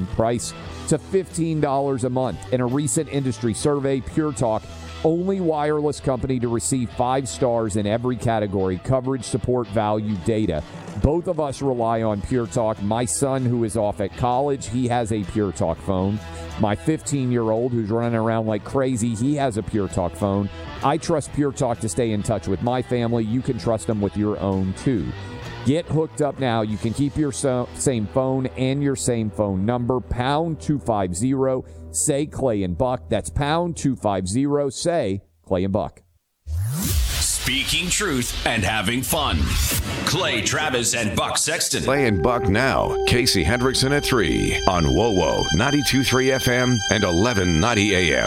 price to $15 a month. In a recent industry survey, Pure Talk, only wireless company to receive 5 stars in every category: coverage, support, value, data. Both of us rely on Pure Talk. My son, who is off at college, he has a Pure Talk phone. My 15-year-old, who's running around like crazy, he has a Pure Talk phone. I trust Pure Talk to stay in touch with my family. You can trust them with your own, too. Get hooked up now. You can keep your same phone and your same phone number. Pound 250. Say Clay and Buck. That's pound 250. Say Clay and Buck. Speaking truth and having fun. Clay Travis and Buck Sexton. Clay and Buck now. Casey Hendrickson at 3 on WOWO 92.3 FM and 1190 AM.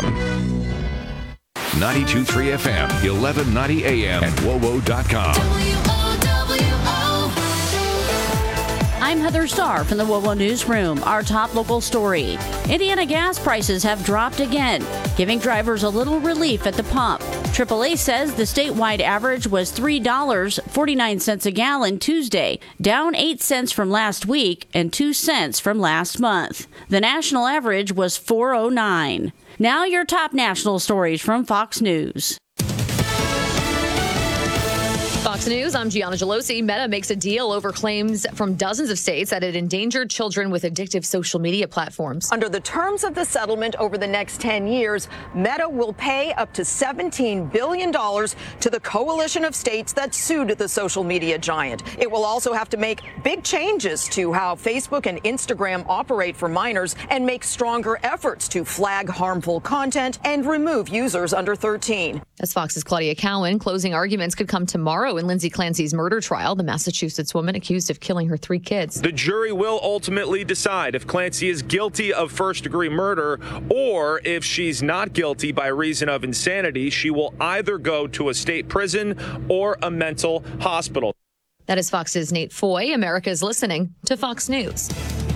92.3 FM, 1190 AM at WOWO.com. I'm Heather Starr from the WOWO Newsroom. Our top local story. Indiana gas prices have dropped again, giving drivers a little relief at the pump. AAA says the statewide average was $3.49 a gallon Tuesday, down 8 cents from last week and 2 cents from last month. The national average was $4.09. Now your top national stories from Fox News. Fox News, I'm Gianna Gelosi. Meta makes a deal over claims from dozens of states that it endangered children with addictive social media platforms. Under the terms of the settlement over the next 10 years, Meta will pay up to $17 billion to the coalition of states that sued the social media giant. It will also have to make big changes to how Facebook and Instagram operate for minors and make stronger efforts to flag harmful content and remove users under 13. As Fox's Claudia Cowan, closing arguments could come tomorrow in Lindsay Clancy's murder trial, the Massachusetts woman accused of killing her 3 kids. The jury will ultimately decide if Clancy is guilty of first-degree murder or if she's not guilty by reason of insanity. She will either go to a state prison or a mental hospital. That is Fox's Nate Foy. America is listening to Fox News.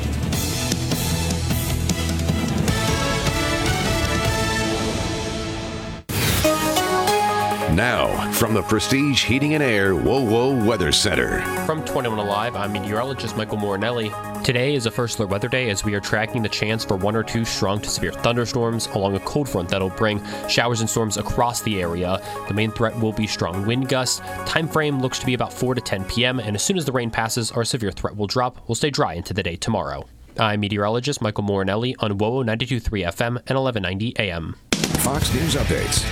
Now, from the Prestige Heating and Air WOWO Weather Center. From 21 Alive, I'm meteorologist Michael Morinelli. Today is a first alert weather day as we are tracking the chance for 1 or 2 strong to severe thunderstorms along a cold front that'll bring showers and storms across the area. The main threat will be strong wind gusts. Time frame looks to be about 4 to 10 p.m. and as soon as the rain passes, our severe threat will drop. We'll stay dry into the day tomorrow. I'm meteorologist Michael Morinelli on WOWO 92.3 FM and 1190 AM. Fox News Updates.